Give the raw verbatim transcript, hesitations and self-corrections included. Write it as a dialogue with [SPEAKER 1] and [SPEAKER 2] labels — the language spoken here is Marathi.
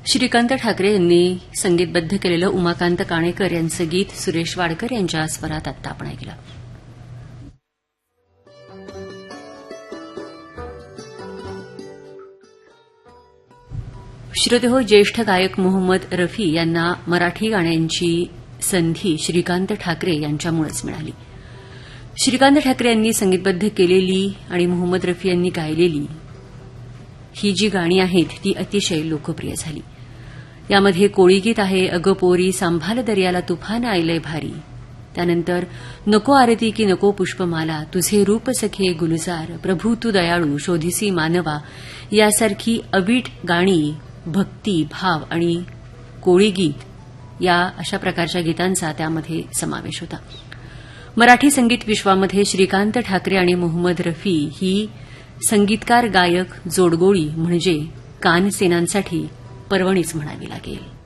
[SPEAKER 1] श्रीकांत ठाकरे यांनी संगीतबद्ध केलेलं उमाकांत काणेकर यांचं गीत सुरेश वाडकर यांच्या स्वरात आत्ता आपण ऐकलं. श्रोतेहो, ज्येष्ठ गायक मोहम्मद रफी यांना मराठी गाण्यांची संधी श्रीकांत ठाकरे यांच्यामुळेच मिळाली. श्रीकांत ठाकरे यांनी संगीतबद्ध केलेली आणि मोहम्मद रफी यांनी गायलेली ही जी गाणी आहेत ती अतिशय लोकप्रिय झाली. यामध्ये कोळी गीत आहे अगं पोरी सांभाल दर्याला तुफान आयलय भारी. त्यानंतर नको आरती की नको पुष्पमाला, तुझे रूप सखे गुलजार, प्रभू तू दयाळू शोधिसी मानवा यासारखी अवीट गाणी, भक्ती भाव आणि कोळी गीत या अशा प्रकारच्या गीतांचा त्यामध्ये समावेश होता. मराठी संगीत विश्वामध्ये श्रीकांत ठाकरे आणि मोहम्मद रफी ही संगीतकार गायक जोडगोळी म्हणजे कानसेनांसाठी पर्वणीच म्हणावी लागेल.